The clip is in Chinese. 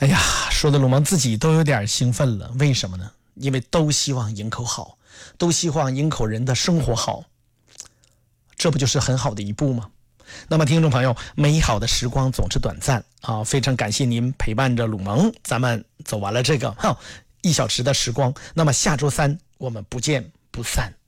哎呀，说的鲁萌自己都有点兴奋了，为什么呢？因为都希望营口好，都希望营口人的生活好，这不就是很好的一步吗？那么听众朋友，美好的时光总是短暂啊，非常感谢您陪伴着鲁萌，咱们走完了这个1小时的时光，那么下周3我们不见不散。